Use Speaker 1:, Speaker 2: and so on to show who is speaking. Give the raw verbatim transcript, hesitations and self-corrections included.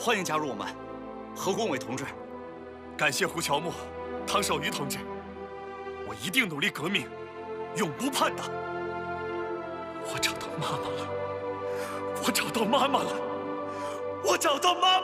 Speaker 1: 欢迎加入我们，何公伟同志。
Speaker 2: 感谢胡乔木、汤守愚同志，我一定努力革命，永不叛党。我找到妈妈了，我找到妈妈了，我找到妈妈。